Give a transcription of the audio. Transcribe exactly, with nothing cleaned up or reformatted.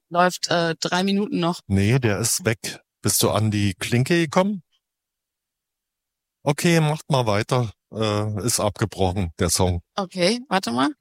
Läuft äh, drei Minuten noch. Nee, der ist weg. Bist du an die Klinke gekommen? Okay, macht mal weiter. Äh, ist abgebrochen, der Song. Okay, warte mal.